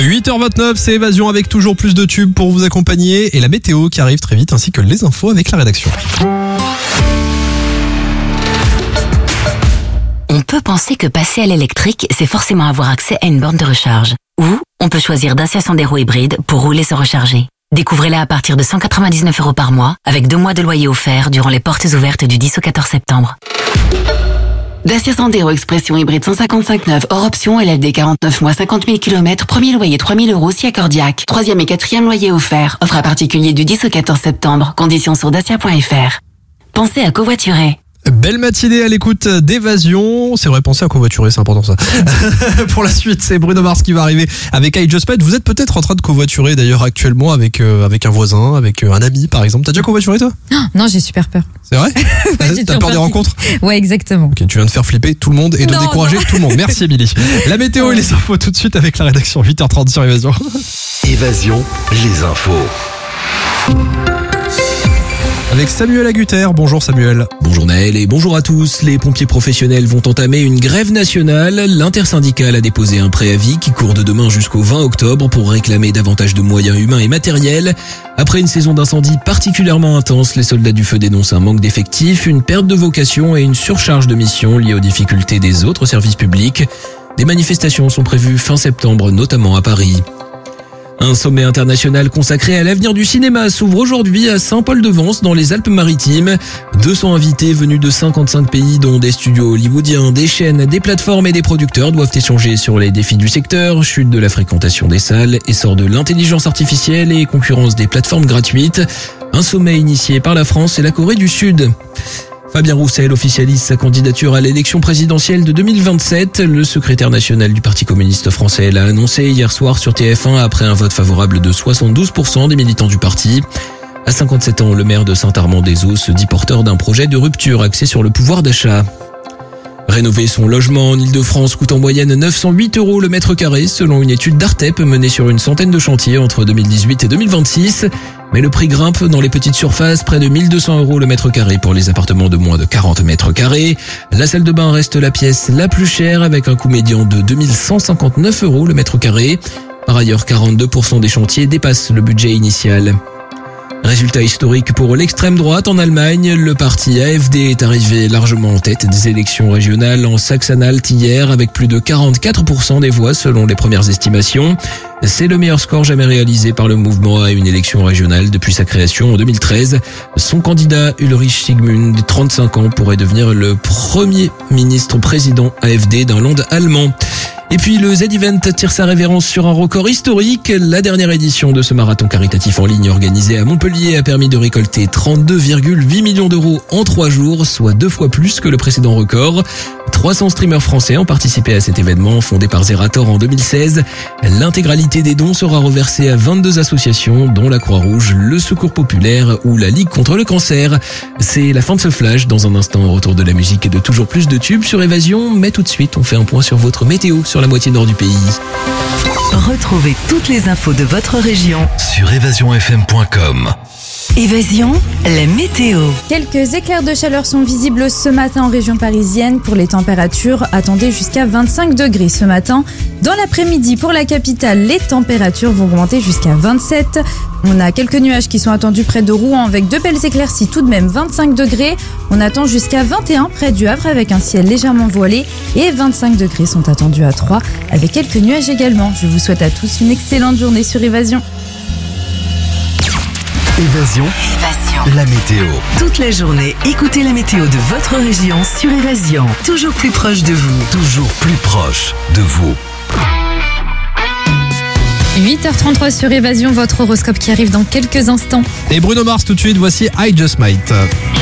8h29, c'est Évasion avec toujours plus de tubes pour vous accompagner et la météo qui arrive très vite ainsi que les infos avec la rédaction. On peut penser que passer à l'électrique, c'est forcément avoir accès à une borne de recharge. Ou on peut choisir Dacia Sandero hybride pour rouler sans recharger. Découvrez-la à partir de 199 € par mois avec 2 mois de loyer offert durant les portes ouvertes du 10 au 14 septembre. Dacia Sandero Expression hybride 155/9 hors option LLD 49 mois 50 000 km, premier loyer 3 000 € si accordiaque. 3e et 4e loyer offert. Offre à particulier du 10 au 14 septembre. Conditions sur dacia.fr. Pensez à covoiturer. Belle matinée à l'écoute d'Évasion. C'est vrai, pensez à covoiturer, c'est important ça. Pour la suite, c'est Bruno Mars qui va arriver avec I Just Met. Vous êtes peut-être en train de covoiturer d'ailleurs actuellement avec un voisin, avec un ami par exemple. T'as déjà covoituré toi ? Non, j'ai super peur. C'est vrai ? T'as peur des rencontres ? Ouais, exactement. Ok, tu viens de faire flipper tout le monde et de décourager tout le monde. Merci Émilie. La météo et les infos tout de suite avec la rédaction. 8h30 sur Évasion. Évasion, les infos. Avec Samuel Agutter. Bonjour Samuel. Bonjour Naël et bonjour à tous. Les pompiers professionnels vont entamer une grève nationale. L'intersyndicale a déposé un préavis qui court de demain jusqu'au 20 octobre pour réclamer davantage de moyens humains et matériels. Après une saison d'incendie particulièrement intense, les soldats du feu dénoncent un manque d'effectifs, une perte de vocation et une surcharge de missions liées aux difficultés des autres services publics. Des manifestations sont prévues fin septembre, notamment à Paris. Un sommet international consacré à l'avenir du cinéma s'ouvre aujourd'hui à Saint-Paul-de-Vence dans les Alpes-Maritimes. 200 invités venus de 55 pays dont des studios hollywoodiens, des chaînes, des plateformes et des producteurs doivent échanger sur les défis du secteur, chute de la fréquentation des salles, essor de l'intelligence artificielle et concurrence des plateformes gratuites. Un sommet initié par la France et la Corée du Sud. Fabien Roussel officialise sa candidature à l'élection présidentielle de 2027. Le secrétaire national du Parti communiste français l'a annoncé hier soir sur TF1 après un vote favorable de 72% des militants du parti. À 57 ans, le maire de Saint-Armand-des-Eaux se dit porteur d'un projet de rupture axé sur le pouvoir d'achat. Rénover son logement en Ile-de-France coûte en moyenne 908 € le mètre carré selon une étude d'Artep menée sur une centaine de chantiers entre 2018 et 2026. Mais le prix grimpe dans les petites surfaces, près de 1200 € le mètre carré pour les appartements de moins de 40 mètres carrés. La salle de bain reste la pièce la plus chère avec un coût médian de 2159 € le mètre carré. Par ailleurs, 42% des chantiers dépassent le budget initial. Résultat historique pour l'extrême droite en Allemagne. Le parti AfD est arrivé largement en tête des élections régionales en Saxe-Anhalt hier avec plus de 44% des voix selon les premières estimations. C'est le meilleur score jamais réalisé par le mouvement à une élection régionale depuis sa création en 2013. Son candidat Ulrich Sigmund, 35 ans, pourrait devenir le premier ministre président AfD d'un land allemand. Et puis le Z-Event tire sa révérence sur un record historique. La dernière édition de ce marathon caritatif en ligne organisé à Montpellier a permis de récolter 32,8 millions d'euros en 3 jours, soit 2 fois plus que le précédent record. 300 streamers français ont participé à cet événement fondé par Zerator en 2016. L'intégralité des dons sera reversée à 22 associations dont la Croix-Rouge, le Secours Populaire ou la Ligue contre le cancer. C'est la fin de ce flash. Dans un instant, au retour de la musique et de toujours plus de tubes sur Évasion. Mais tout de suite, on fait un point sur votre météo sur la moitié nord du pays. Retrouvez toutes les infos de votre région Sur évasionfm.com. Évasion, la météo. Quelques éclairs de chaleur sont visibles ce matin en région parisienne. Pour les températures, attendez jusqu'à 25 degrés ce matin. Dans l'après-midi, pour la capitale, les températures vont augmenter jusqu'à 27. On a quelques nuages qui sont attendus près de Rouen avec de belles éclaircies, tout de même 25 degrés. On attend jusqu'à 21 près du Havre avec un ciel légèrement voilé et 25 degrés sont attendus à Troyes avec quelques nuages également. Je vous souhaite à tous une excellente journée sur Évasion. Évasion, la météo. Toute la journée, écoutez la météo de votre région sur Évasion. Toujours plus proche de vous. Toujours plus proche de vous. 8h33 sur Évasion, votre horoscope qui arrive dans quelques instants. Et Bruno Mars tout de suite, voici I Just Might.